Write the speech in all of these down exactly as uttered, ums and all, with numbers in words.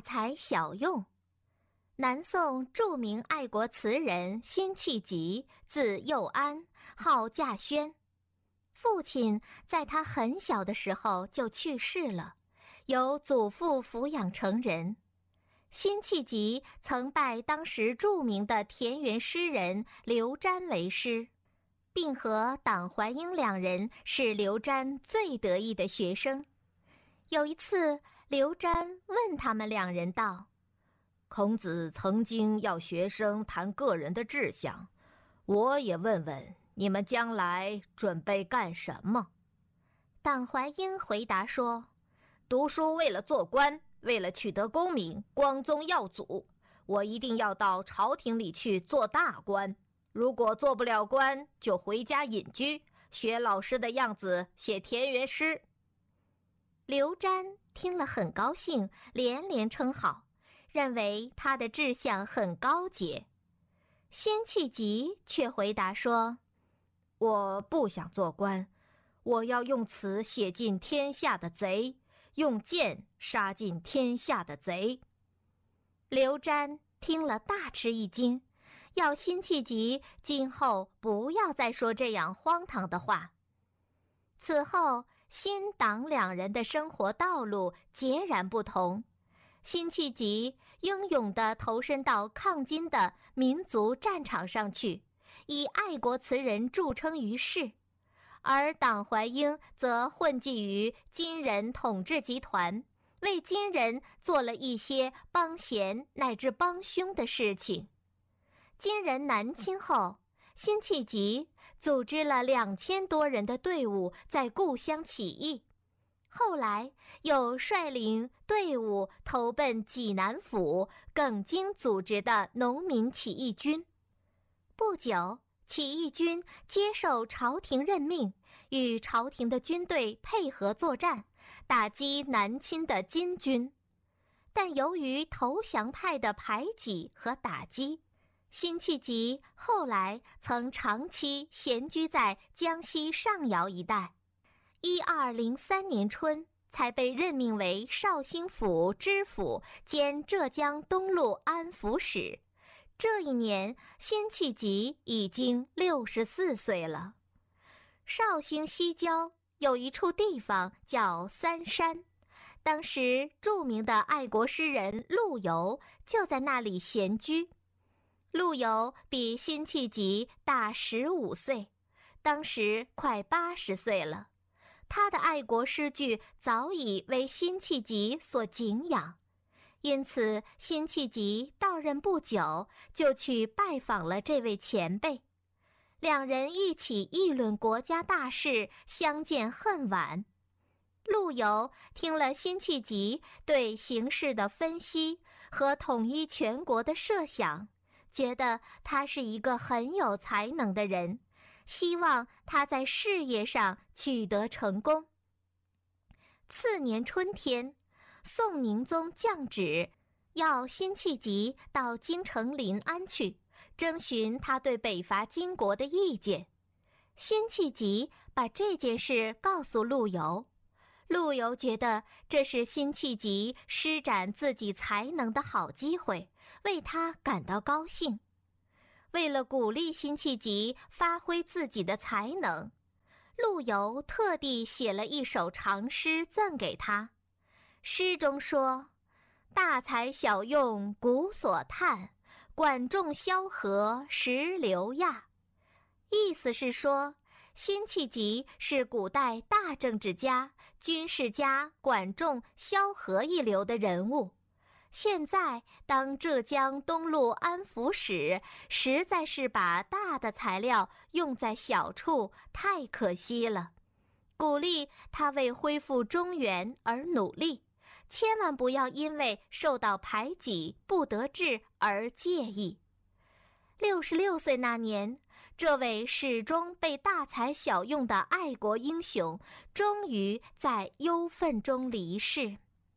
大材小用。南宋著名爱国词人辛弃疾，字幼安，号稼轩。父亲在他很小的时候就去世了，由祖父抚养成人。辛弃疾曾拜当时著名的田园诗人刘瞻为师，并和党怀英两人是刘瞻最得意的学生。有一次，刘瞻问他们两人道：孔子曾经要学生谈个人的志向，我也问问你们将来准备干什么？党怀英回答说：读书为了做官，为了取得功名，光宗耀祖，我一定要到朝廷里去做大官，如果做不了官，就回家隐居，学老师的样子写田园诗。刘瞻听了很高兴，连连称好，认为他的志向很高洁。辛弃疾却回答说：我不想做官，我要用词写尽天下的贼，用剑杀尽天下的贼。刘瞻听了大吃一惊，要辛弃疾今后不要再说这样荒唐的话。此后，辛党两人的生活道路截然不同。辛弃疾英勇地投身到抗金的民族战场上去，以爱国词人著称于世，而党怀英则混迹于金人统治集团，为金人做了一些帮闲乃至帮凶的事情。金人南侵后，辛弃疾组织了两千多人的队伍在故乡起义，后来又率领队伍投奔济南府耿京组织的农民起义军。不久，起义军接受朝廷任命，与朝廷的军队配合作战，打击南侵的金军。但由于投降派的排挤和打击，辛弃疾后来曾长期闲居在江西上饶一带。一二零三年春，才被任命为绍兴府知府兼浙江东路安抚使。这一年，辛弃疾已经六十四岁了。绍兴西郊有一处地方叫三山，当时著名的爱国诗人陆游就在那里闲居。陆游比辛弃疾大十五岁，当时快八十岁了。他的爱国诗句早已为辛弃疾所敬仰，因此辛弃疾到任不久，就去拜访了这位前辈。两人一起议论国家大事，相见恨晚。陆游听了辛弃疾对形势的分析和统一全国的设想，觉得他是一个很有才能的人，希望他在事业上取得成功。次年春天，宋宁宗降旨，要辛弃疾到京城临安去，征询他对北伐金国的意见。辛弃疾把这件事告诉陆游，陆游觉得这是辛弃疾施展自己才能的好机会，为他感到高兴。为了鼓励辛弃疾发挥自己的才能，陆游特地写了一首长诗赠给他。诗中说：大材小用古所叹，管仲萧何识流亚。意思是说，辛弃疾是古代大政治家、军事家管仲、萧何一流的人物，现在当浙江东路安抚使，实在是把大的材料用在小处，太可惜了。鼓励他为恢复中原而努力，千万不要因为受到排挤不得志而介意。六十六岁那年，这位始终被大材小用的爱国英雄，终于在忧愤中离世。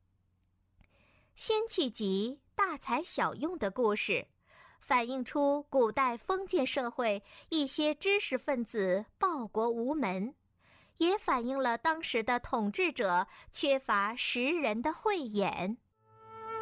辛弃疾大材小用的故事，反映出古代封建社会一些知识分子报国无门，也反映了当时的统治者缺乏识人的慧眼。